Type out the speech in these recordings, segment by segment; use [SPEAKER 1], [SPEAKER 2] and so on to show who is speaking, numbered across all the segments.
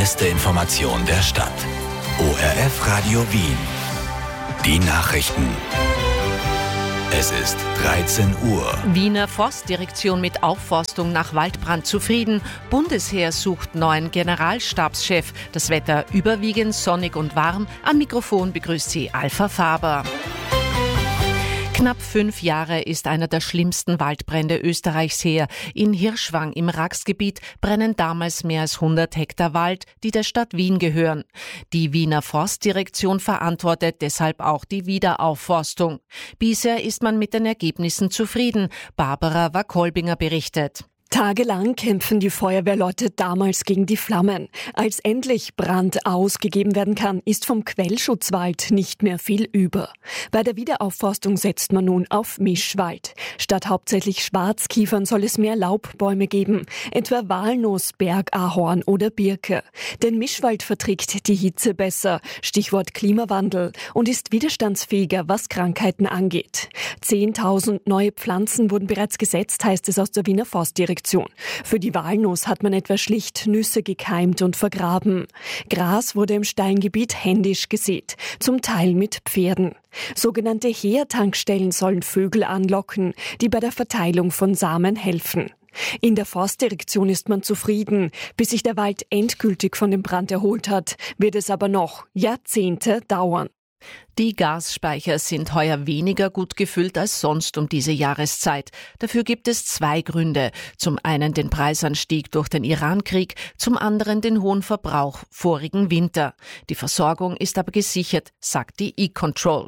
[SPEAKER 1] beste Information der Stadt. ORF Radio Wien. Die Nachrichten. Es ist 13 Uhr.
[SPEAKER 2] Wiener Forstdirektion mit Aufforstung nach Waldbrand zufrieden. Bundesheer sucht neuen Generalstabschef. Das Wetter überwiegend sonnig und warm. Am Mikrofon begrüßt sie Alpha Faber. Knapp 5 Jahre ist einer der schlimmsten Waldbrände Österreichs her. In Hirschwang im Raxgebiet brennen damals mehr als 100 Hektar Wald, die der Stadt Wien gehören. Die Wiener Forstdirektion verantwortet deshalb auch die Wiederaufforstung. Bisher ist man mit den Ergebnissen zufrieden. Barbara Wakolbinger berichtet.
[SPEAKER 3] Tagelang kämpfen die Feuerwehrleute damals gegen die Flammen. Als endlich Brand ausgegeben werden kann, ist vom Quellschutzwald nicht mehr viel über. Bei der Wiederaufforstung setzt man nun auf Mischwald. Statt hauptsächlich Schwarzkiefern soll es mehr Laubbäume geben, etwa Walnuss, Bergahorn oder Birke. Denn Mischwald verträgt die Hitze besser, Stichwort Klimawandel, und ist widerstandsfähiger, was Krankheiten angeht. 10.000 neue Pflanzen wurden bereits gesetzt, heißt es aus der Wiener Forstdirektion. Für die Walnuss hat man etwa schlicht Nüsse gekeimt und vergraben. Gras wurde im Steingebiet händisch gesät, zum Teil mit Pferden. Sogenannte Heertankstellen sollen Vögel anlocken, die bei der Verteilung von Samen helfen. In der Forstdirektion ist man zufrieden. Bis sich der Wald endgültig von dem Brand erholt hat, wird es aber noch Jahrzehnte dauern.
[SPEAKER 2] Die Gasspeicher sind heuer weniger gut gefüllt als sonst um diese Jahreszeit. Dafür gibt es 2 Gründe. Zum einen den Preisanstieg durch den Irankrieg, zum anderen den hohen Verbrauch vorigen Winter. Die Versorgung ist aber gesichert, sagt die E-Control.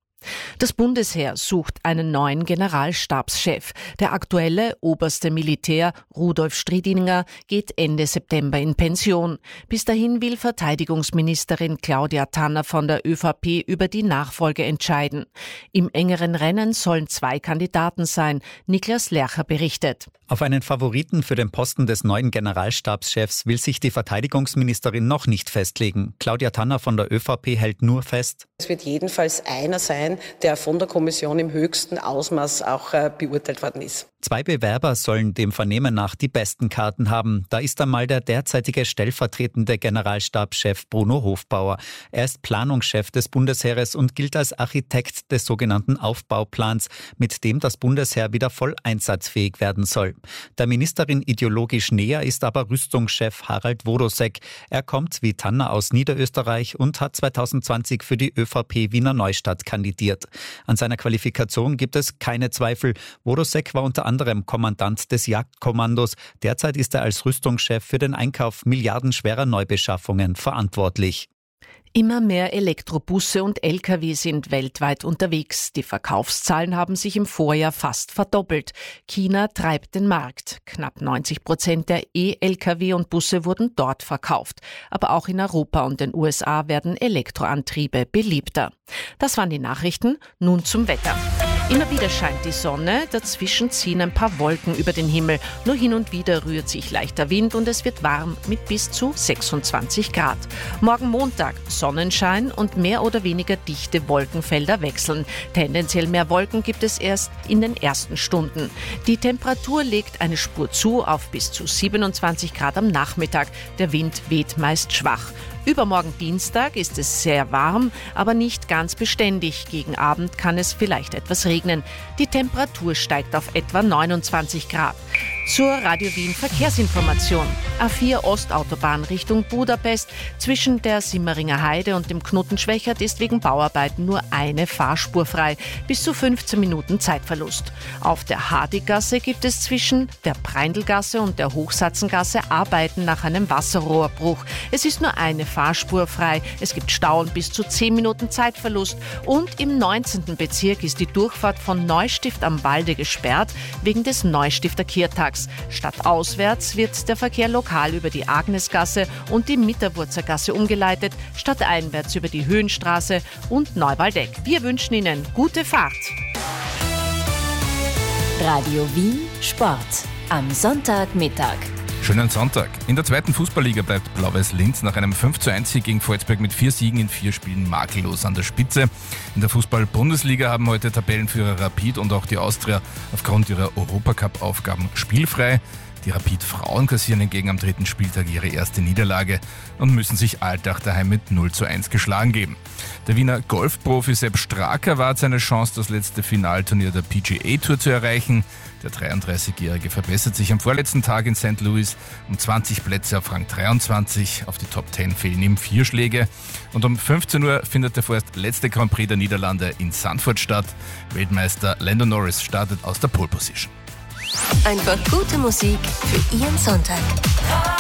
[SPEAKER 2] Das Bundesheer sucht einen neuen Generalstabschef. Der aktuelle oberste Militär Rudolf Striedinger geht Ende September in Pension. Bis dahin will Verteidigungsministerin Claudia Tanner von der ÖVP über die Nachfolge entscheiden. Im engeren Rennen sollen 2 Kandidaten sein. Niklas Lercher berichtet.
[SPEAKER 4] Auf einen Favoriten für den Posten des neuen Generalstabschefs will sich die Verteidigungsministerin noch nicht festlegen. Claudia Tanner von der ÖVP hält nur fest:
[SPEAKER 5] Es wird jedenfalls einer sein, der von der Kommission im höchsten Ausmaß auch beurteilt worden ist.
[SPEAKER 4] 2 Bewerber sollen dem Vernehmen nach die besten Karten haben. Da ist einmal der derzeitige stellvertretende Generalstabschef Bruno Hofbauer. Er ist Planungschef des Bundesheeres und gilt als Architekt des sogenannten Aufbauplans, mit dem das Bundesheer wieder voll einsatzfähig werden soll. Der Ministerin ideologisch näher ist aber Rüstungschef Harald Wodosek. Er kommt wie Tanner aus Niederösterreich und hat 2020 für die ÖVP Wiener Neustadt kandidiert. An seiner Qualifikation gibt es keine Zweifel. Wodosek war unter anderem Kommandant des Jagdkommandos. Derzeit ist er als Rüstungschef für den Einkauf milliardenschwerer Neubeschaffungen verantwortlich.
[SPEAKER 2] Immer mehr Elektrobusse und Lkw sind weltweit unterwegs. Die Verkaufszahlen haben sich im Vorjahr fast verdoppelt. China treibt den Markt. Knapp 90% der E-Lkw und Busse wurden dort verkauft. Aber auch in Europa und den USA werden Elektroantriebe beliebter. Das waren die Nachrichten. Nun zum Wetter. Immer wieder scheint die Sonne, dazwischen ziehen ein paar Wolken über den Himmel. Nur hin und wieder rührt sich leichter Wind und es wird warm mit bis zu 26 Grad. Morgen Montag Sonnenschein und mehr oder weniger dichte Wolkenfelder wechseln. Tendenziell mehr Wolken gibt es erst in den ersten Stunden. Die Temperatur legt eine Spur zu auf bis zu 27 Grad am Nachmittag. Der Wind weht meist schwach. Übermorgen Dienstag ist es sehr warm, aber nicht ganz beständig. Gegen Abend kann es vielleicht etwas regnen. Die Temperatur steigt auf etwa 29 Grad. Zur Radio Wien Verkehrsinformation. A4 Ostautobahn Richtung Budapest. Zwischen der Simmeringer Heide und dem Knotenschwächert ist wegen Bauarbeiten nur eine Fahrspur frei. Bis zu 15 Minuten Zeitverlust. Auf der Hardiggasse gibt es zwischen der Preindelgasse und der Hochsatzengasse Arbeiten nach einem Wasserrohrbruch. Es ist nur eine Fahrspur frei. Es gibt Stauen bis zu 10 Minuten Zeitverlust. Und im 19. Bezirk ist die Durchfahrt von Neustift am Walde gesperrt wegen des Neustifter Kirtags. Stadtauswärts wird der Verkehr lokal über die Agnesgasse und die Mitterwurzergasse umgeleitet, stadteinwärts über die Höhenstraße und Neuwaldeck. Wir wünschen Ihnen gute Fahrt.
[SPEAKER 6] Radio Wien Sport am Sonntagmittag.
[SPEAKER 7] Schönen Sonntag. In der 2. Fußballliga bleibt Blau-Weiß Linz nach einem 5:1-Sieg gegen Vorarlberg mit 4 Siegen in 4 Spielen makellos an der Spitze. In der Fußball-Bundesliga haben heute Tabellenführer Rapid und auch die Austria aufgrund ihrer Europacup-Aufgaben spielfrei. Die Rapid-Frauen kassieren hingegen am 3. Spieltag ihre erste Niederlage und müssen sich Altach daheim mit 0:1 geschlagen geben. Der Wiener Golfprofi Sepp Straka wahrt seine Chance, das letzte Finalturnier der PGA Tour zu erreichen. Der 33-Jährige verbessert sich am vorletzten Tag in St. Louis um 20 Plätze auf Rang 23. Auf die Top 10 fehlen ihm 4 Schläge. Und um 15 Uhr findet der vorerst letzte Grand Prix der Niederlande in Zandvoort statt. Weltmeister Lando Norris startet aus der Pole Position.
[SPEAKER 6] Einfach gute Musik für Ihren Sonntag.